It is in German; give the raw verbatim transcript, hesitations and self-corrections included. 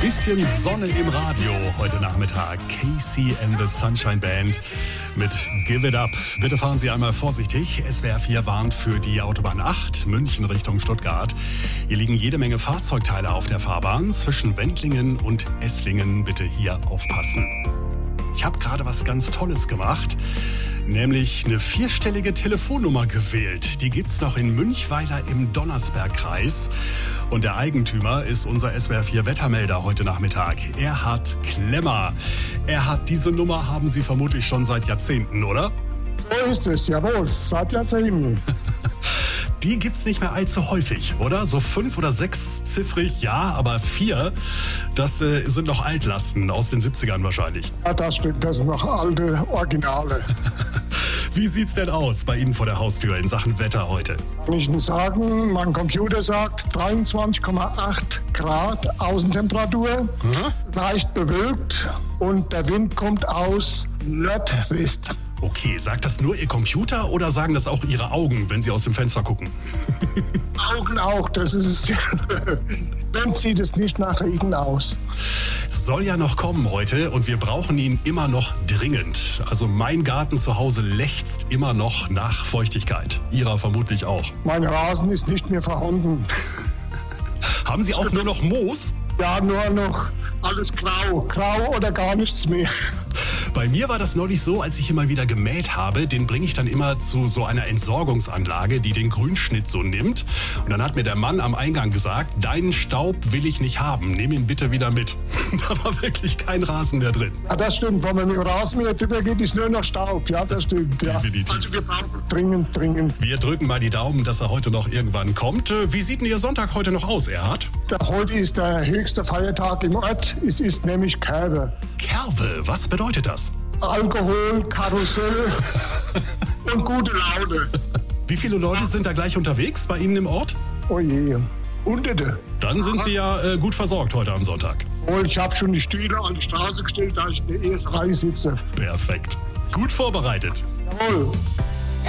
Bisschen Sonne im Radio heute Nachmittag. Casey and the Sunshine Band mit Give It Up. Bitte fahren Sie einmal vorsichtig. S W R vier warnt für die Autobahn acht, München Richtung Stuttgart. Hier liegen jede Menge Fahrzeugteile auf der Fahrbahn. Zwischen Wendlingen und Esslingen bitte hier aufpassen. Ich habe gerade was ganz Tolles gemacht, nämlich eine vierstellige Telefonnummer gewählt. Die gibt's noch in Münchweiler im Donnersbergkreis. Und der Eigentümer ist unser S W R vier Wettermelder heute Nachmittag, Erhard Klemmer. Erhard, diese Nummer haben Sie vermutlich schon seit Jahrzehnten, oder? So ist es, jawohl, seit Jahrzehnten. Die gibt's nicht mehr allzu häufig, oder? So fünf- oder sechsziffrig, ja, aber vier, das äh, sind noch Altlasten aus den siebzigern wahrscheinlich. Ja, das stimmt, das sind noch alte Originale. Wie sieht's denn aus bei Ihnen vor der Haustür in Sachen Wetter heute? Kann ich Ihnen sagen, mein Computer sagt dreiundzwanzig Komma acht Grad Außentemperatur, mhm. leicht bewölkt und der Wind kommt aus Nordwest. Okay, sagt das nur Ihr Computer oder sagen das auch Ihre Augen, wenn Sie aus dem Fenster gucken? Augen auch, das ist dann sieht es nicht nach Regen aus. Soll ja noch kommen heute und wir brauchen ihn immer noch dringend. Also mein Garten zu Hause lechzt immer noch nach Feuchtigkeit. Ihrer vermutlich auch. Mein Rasen ist nicht mehr vorhanden. Haben Sie auch nur noch Moos? Ja, nur noch alles grau. Grau oder gar nichts mehr. Bei mir war das neulich so, als ich immer wieder gemäht habe, den bringe ich dann immer zu so einer Entsorgungsanlage, die den Grünschnitt so nimmt. Und dann hat mir der Mann am Eingang gesagt, deinen Staub will ich nicht haben, nimm ihn bitte wieder mit. Da war wirklich kein Rasen mehr drin. Ja, das stimmt, wenn man mit dem Rasenmäher drüber geht, ist nur noch Staub. Ja, das stimmt. Ja. Definitiv. Also wir brauchen dringend, dringend. Wir drücken mal die Daumen, dass er heute noch irgendwann kommt. Wie sieht denn Ihr Sonntag heute noch aus, Erhard? Heute ist der höchste Feiertag im Ort. Es ist nämlich Kerwe. Kerwe, was bedeutet das? Alkohol, Karussell und gute Laune. Wie viele Leute sind da gleich unterwegs bei Ihnen im Ort? Oh je, Hunderte. Dann sind Sie ja äh, gut versorgt heute am Sonntag. Oh, ich habe schon die Stühle an die Straße gestellt, da ich in der ersten Reihe sitze. Perfekt. Gut vorbereitet. Jawohl.